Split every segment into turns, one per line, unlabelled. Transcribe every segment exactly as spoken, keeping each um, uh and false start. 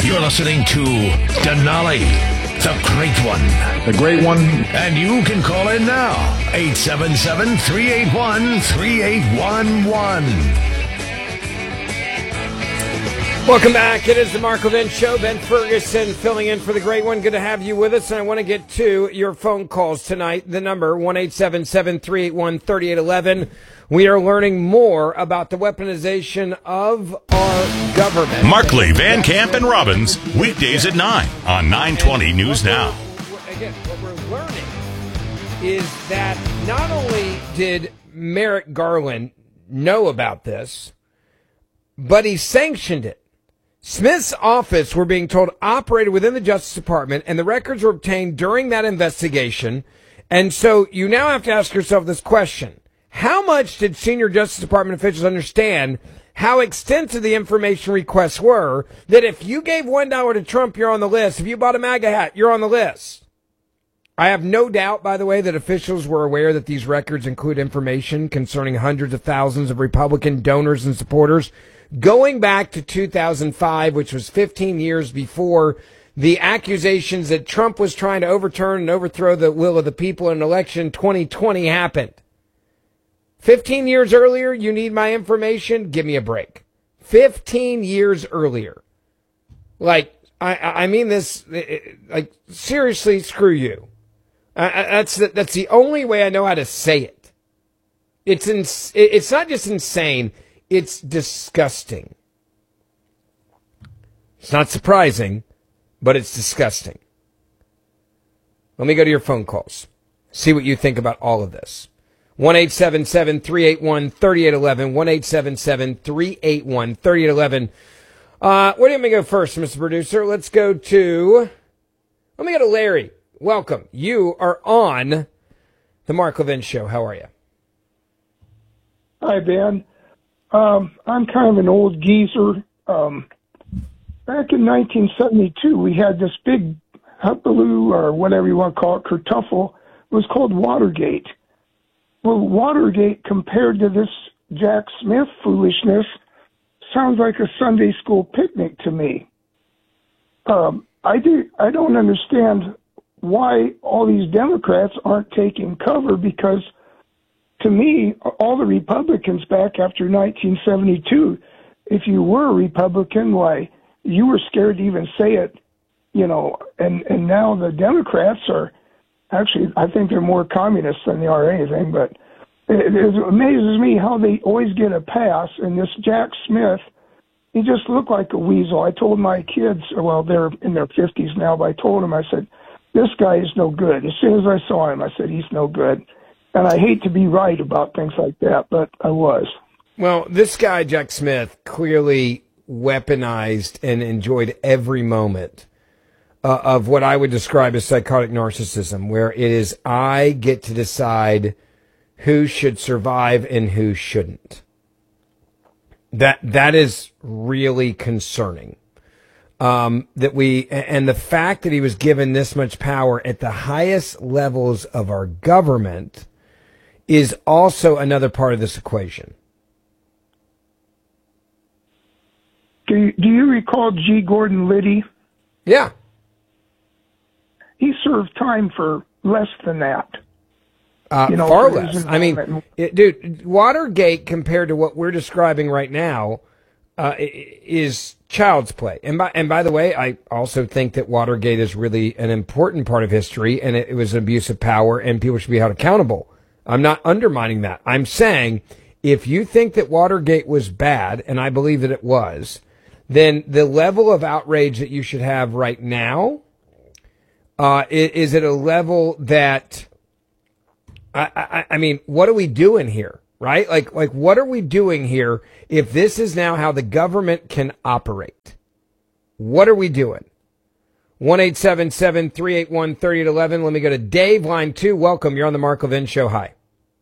You're listening to Denali, the Great One.
The Great One.
And you can call in now, eight seven seven, three eight one, three eight one one.
Welcome back. It is the Mark Levin Show. Ben Ferguson filling in for the Great One. Good to have you with us. And I want to get to your phone calls tonight. The number, one eight seven seven, three eight one, three eight one one. We are learning more about the weaponization of our government.
Markley, Van Camp, and Robbins, weekdays at nine on nine twenty News Now.
Again, what we're learning is that not only did Merrick Garland know about this, but he sanctioned it. Smith's office, we're being told, operated within the Justice Department, and the records were obtained during that investigation. And so you now have to ask yourself this question. How much did senior Justice Department officials understand how extensive the information requests were, that if you gave one dollar to Trump, you're on the list. If you bought a MAGA hat, you're on the list. I have no doubt, by the way, that officials were aware that these records include information concerning hundreds of thousands of Republican donors and supporters going back to two thousand five, which was fifteen years before the accusations that Trump was trying to overturn and overthrow the will of the people in election twenty twenty happened. fifteen years earlier, you need my information? Give me a break. fifteen years earlier. Like, I, I mean this, like, seriously, screw you. I, I, that's, the, that's the only way I know how to say it. It's, ins- it's not just insane. It's disgusting. It's not surprising, but it's disgusting. Let me go to your phone calls. See what you think about all of this. one eight seven seven, three eight one, three eight one one. one eight seven seven, three eight one, three eight one one. Uh, where do you go first, Mister Producer? Let's go to, let me go to Larry. Welcome. You are on the Mark Levin Show. How are you?
Hi, Ben. Um, I'm kind of an old geezer. Um, back in nineteen seventy-two, we had this big hullabaloo, or whatever you want to call it, kerfuffle. It was called Watergate. Well, Watergate, compared to this Jack Smith foolishness, sounds like a Sunday school picnic to me. Um, I do. I don't understand why all these Democrats aren't taking cover, because to me, all the Republicans back after nineteen seventy-two, if you were a Republican, why, you were scared to even say it, you know, and, and now the Democrats are, actually, I think they're more communist than they are anything, but it, it amazes me how they always get a pass, and this Jack Smith, he just looked like a weasel. I told my kids, well, they're in their fifties now, but I told them, I said, this guy is no good. As soon as I saw him, I said, he's no good. And I hate to be right about things like that, but I was.
Well, this guy, Jack Smith, clearly weaponized and enjoyed every moment uh, of what I would describe as psychotic narcissism, where it is I get to decide who should survive and who shouldn't. That that is really concerning. Um, that we and the fact that he was given this much power at the highest levels of our government is also another part of this equation.
Do you, do you recall G. Gordon Liddy?
Yeah.
He served time for less than that.
Uh,
you know,
far less. I mean, it, dude, Watergate compared to what we're describing right now uh, is child's play. And by, and by the way, I also think that Watergate is really an important part of history, and it, it was an abuse of power, and people should be held accountable. I'm not undermining that. I'm saying if you think that Watergate was bad, and I believe that it was, then the level of outrage that you should have right now uh, is, is at a level that, I, I, I mean, what are we doing here, right? Like, like what are we doing here if this is now how the government can operate? What are we doing? one eight seven seven, three eight one, three eight one one. Let me go to Dave, line two. Welcome. You're on the Mark Levin Show. Hi.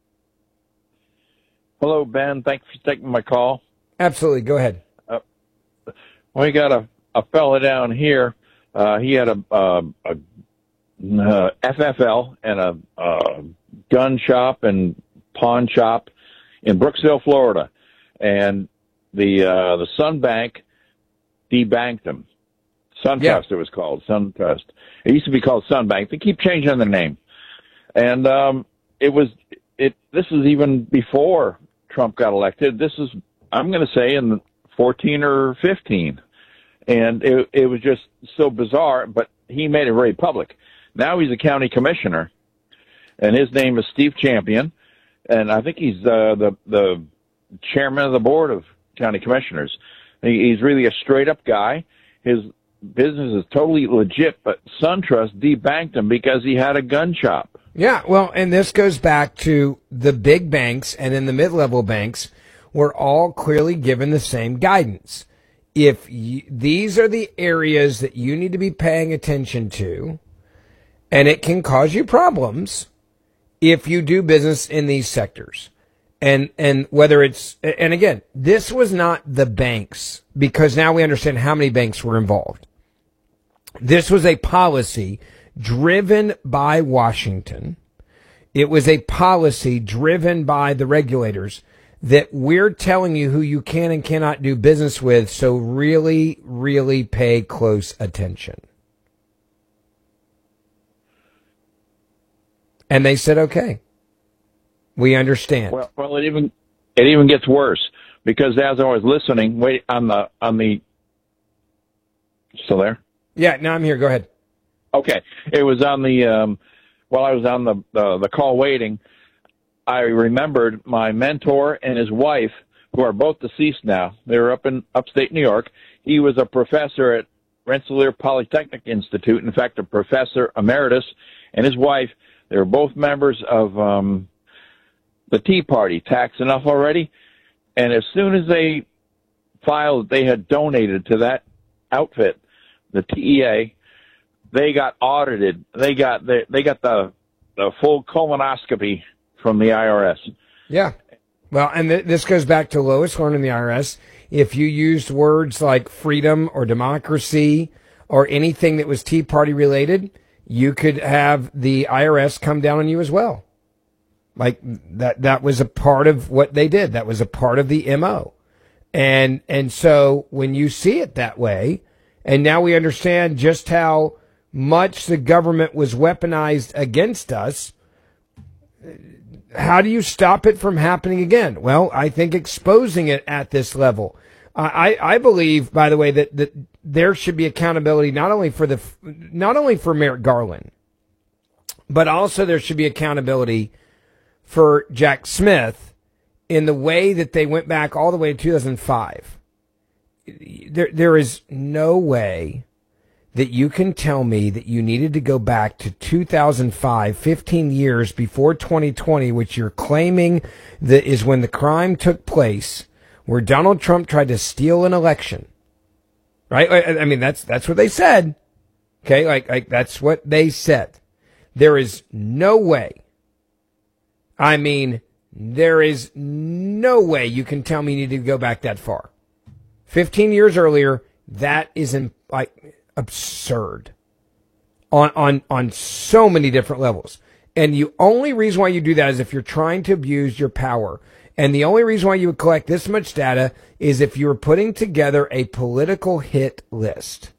Hello, Ben. Thanks for taking my call.
Absolutely. Go ahead.
Uh, we got a, a fella down here. Uh, he had a, uh, a uh, F F L and a uh, gun shop and pawn shop in Brooksville, Florida. And the uh, the Sun Bank debanked him. SunTrust,
Yeah.
it was called, SunTrust. It used to be called Sunbank. They keep changing the name. And um, it was, it. This is even before Trump got elected. This is, I'm going to say, in fourteen or fifteen. And it, it was just so bizarre, but he made it very public. Now he's a county commissioner, and his name is Steve Champion, and I think he's uh, the the chairman of the board of county commissioners. He, he's really a straight-up guy. His business is totally legit, but SunTrust debanked him because he had a gun shop.
Yeah, well, and this goes back to the big banks and then the mid-level banks were all clearly given the same guidance. If you, these are the areas that you need to be paying attention to, and it can cause you problems if you do business in these sectors. And and whether it's, and again, this was not the banks, because now we understand how many banks were involved. This was a policy driven by Washington. It was a policy driven by the regulators that we're telling you who you can and cannot do business with, so really, really pay close attention. And they said, okay, we understand.
Well, well, it even it even gets worse, because as I was listening, wait on the on the still there?
Yeah, no, I'm here. Go ahead.
Okay, it was on the um, while I was on the uh, the call waiting. I remembered my mentor and his wife, who are both deceased now. They were up in upstate New York. He was a professor at Rensselaer Polytechnic Institute, in fact, a professor emeritus, and his wife, they were both members of um, the Tea Party, Tax Enough Already. And as soon as they filed, they had donated to that outfit, the T E A, they got audited. They got the, they got the, the full colonoscopy from the I R S.
Yeah. Well, and th- this goes back to Lois Lerner in the I R S. If you used words like freedom or democracy or anything that was Tea Party related, you could have the I R S come down on you as well. Like that, that was a part of what they did. That was a part of the M O. And, and so when you see it that way, and now we understand just how much the government was weaponized against us, how do you stop it from happening again? Well, I think exposing it at this level. I, I believe, by the way, that, that there should be accountability not only for the not only for Merrick Garland, but also there should be accountability for Jack Smith in the way that they went back all the way to two thousand five. There, there is no way that you can tell me that you needed to go back to two thousand five, fifteen years before twenty twenty, which you're claiming that is when the crime took place, where Donald Trump tried to steal an election. Right? I, I mean, that's, that's what they said. Okay. Like, like that's what they said. There is no way. I mean, there is no way you can tell me you need to go back that far. fifteen years earlier, that isn't like, absurd on, on, on so many different levels. And the only reason why you do that is if you're trying to abuse your power. And the only reason why you would collect this much data is if you were putting together a political hit list.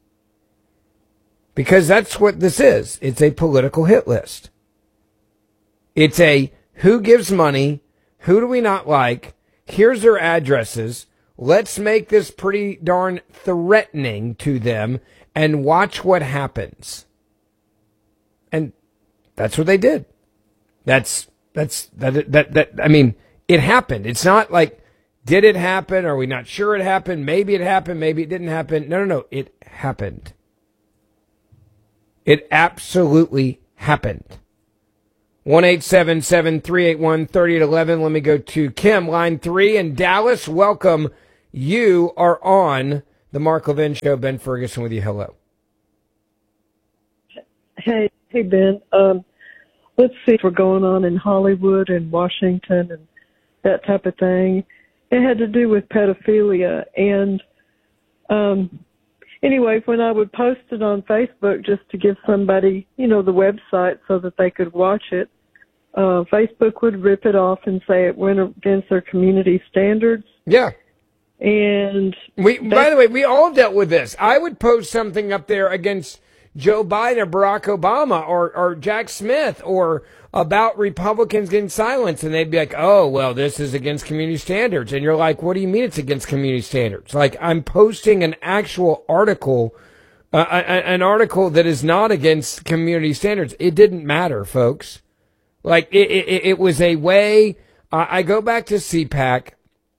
Because that's what this is. It's a political hit list. It's a who gives money, who do we not like, here's their addresses, let's make this pretty darn threatening to them, and watch what happens. And that's what they did. That's, that's, that, that, that, I mean, it happened. It's not like, did it happen? Are we not sure it happened? Maybe it happened. Maybe it didn't happen. No, no, no. It happened. It absolutely happened. one eight seven seven, three eight one, three eight one one. Let me go to Kim, line three in Dallas. Welcome. You are on the Mark Levin Show. Ben Ferguson with you. Hello.
Hey, hey, Ben. Um, let's see what's going on in Hollywood and Washington and that type of thing. It had to do with pedophilia. And um, anyway, when I would post it on Facebook just to give somebody, you know, the website so that they could watch it, uh, Facebook would rip it off and say it went against their community standards.
Yeah.
And
we, by the way, we all dealt with this. I would post something up there against Joe Biden or Barack Obama or, or Jack Smith or about Republicans getting silenced, and they'd be like, oh, well, this is against community standards. And you're like, what do you mean it's against community standards? Like, I'm posting an actual article, uh, an article that is not against community standards. It didn't matter, folks. Like, it, it, it was a way. Uh, I go back to C PAC,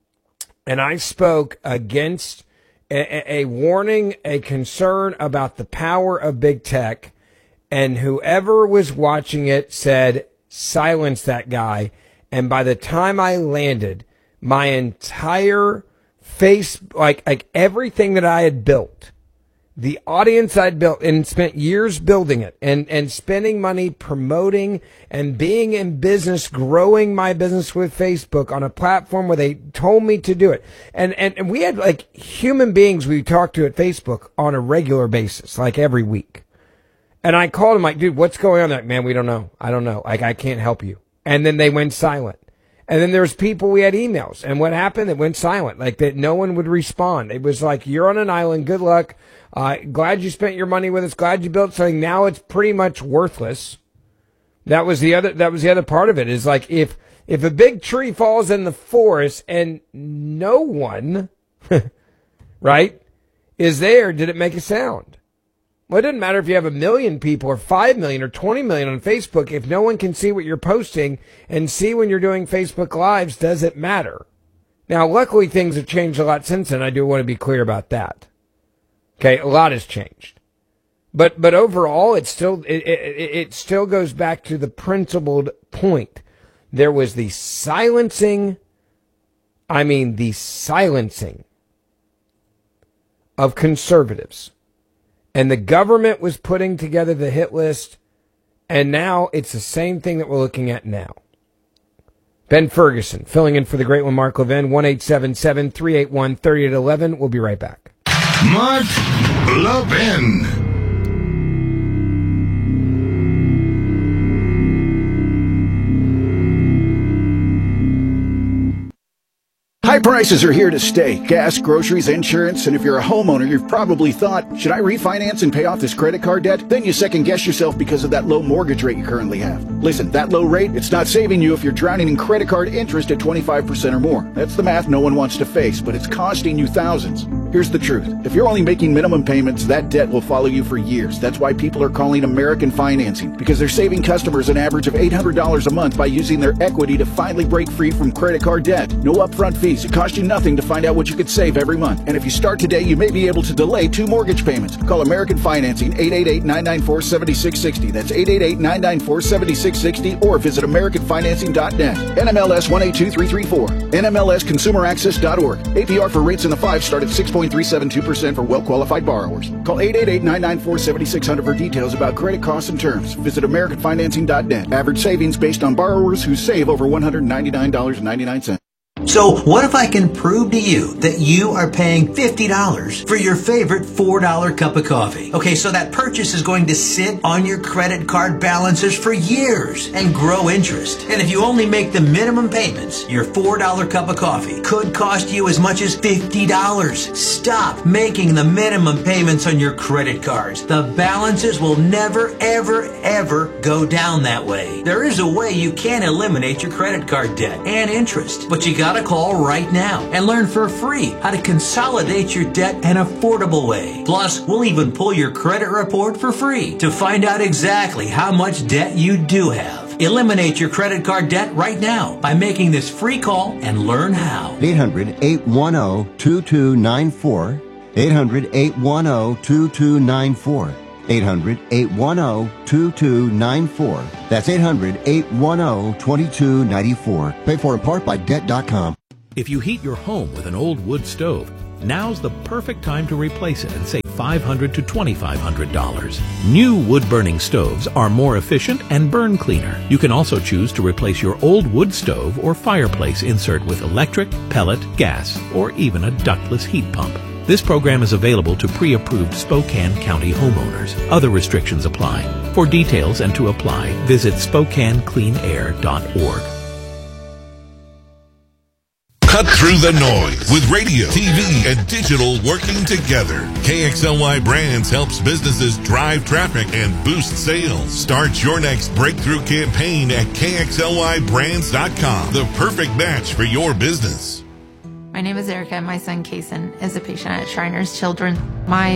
and I spoke against a, a warning, a concern about the power of big tech, and whoever was watching it said, silence that guy. And by the time I landed, my entire face, like, like everything that I had built, the audience I'd built and spent years building it and, and spending money promoting and being in business, growing my business with Facebook on a platform where they told me to do it. And, and, and we had like human beings we talked to at Facebook on a regular basis, like every week. And I called him like, dude, what's going on? They're like, man, we don't know. I don't know. Like, I can't help you. And then they went silent. And then there was people, we had emails. And what happened? It went silent. Like that no one would respond. It was like, you're on an island. Good luck. Uh, glad you spent your money with us. Glad you built something. Now it's pretty much worthless. That was the other, that was the other part of it is like, if, if a big tree falls in the forest and no one, right, is there, did it make a sound? Well, it doesn't matter if you have a million people or five million or twenty million on Facebook. If no one can see what you're posting and see when you're doing Facebook Lives, does it matter? Now, luckily, things have changed a lot since then. I do want to be clear about that. Okay, a lot has changed. But but overall, it still it, it, it still goes back to the principled point. There was the silencing, I mean the silencing of conservatives. And the government was putting together the hit list, and now it's the same thing that we're looking at now. Ben Ferguson, filling in for the great one, Mark Levin, one eight seven seven, three eight one, three eight one one. We'll be right back.
Mark Levin.
High prices are here to stay. Gas, groceries, insurance, and if you're a homeowner, you've probably thought, should I refinance and pay off this credit card debt? Then you second guess yourself because of that low mortgage rate you currently have. Listen, that low rate, it's not saving you if you're drowning in credit card interest at twenty-five percent or more. That's the math no one wants to face, but it's costing you thousands. Here's the truth. If you're only making minimum payments, that debt will follow you for years. That's why people are calling American Financing, because they're saving customers an average of eight hundred dollars a month by using their equity to finally break free from credit card debt. No upfront fees. It costs you nothing to find out what you could save every month. And if you start today, you may be able to delay two mortgage payments. Call American Financing, eight eight eight, nine nine four, seven six six zero. That's eight eight eight, nine nine four, seven six six zero, or visit American Financing dot net. N M L S one eight two three three four. N M L S consumer access dot org. A P R for rates in the five start at six point three seven two percent for well-qualified borrowers. Call eight eight eight, nine nine four, seven six zero zero for details about credit costs and terms. Visit American Financing dot net. Average savings based on borrowers who save over one hundred ninety-nine dollars and ninety-nine cents.
So what if I can prove to you that you are paying fifty dollars for your favorite four dollar cup of coffee? Okay, so that purchase is going to sit on your credit card balances for years and grow interest. And if you only make the minimum payments, your four dollar cup of coffee could cost you as much as fifty dollars. Stop making the minimum payments on your credit cards. The balances will never, ever, ever go down that way. There is a way you can eliminate your credit card debt and interest, but you got to call right now and learn for free how to consolidate your debt an affordable way. Plus, we'll even pull your credit report for free to find out exactly how much debt you do have. Eliminate your credit card debt right now by making this free call and learn how.
eight hundred, eight one zero, two two nine four. eight hundred, eight one zero, two two nine four. eight hundred, eight one zero, two two nine four. That's eight hundred, eight one zero, two two nine four. Paid for in part by debt dot com.
If you heat your home with an old wood stove, now's the perfect time to replace it and save five hundred to twenty-five hundred dollars. New wood-burning stoves are more efficient and burn cleaner. You can also choose to replace your old wood stove or fireplace insert with electric, pellet, gas, or even a ductless heat pump. This program is available to pre-approved Spokane County homeowners. Other restrictions apply. For details and to apply, visit Spokane Clean Air dot org.
Cut
through the noise with radio, T V, and digital working together. K X L Y Brands helps businesses drive traffic and boost sales. Start your next breakthrough campaign at K X L Y brands dot com. The perfect match for your business.
My name is Erica. My son, Kason, is a patient at Shriners Children. My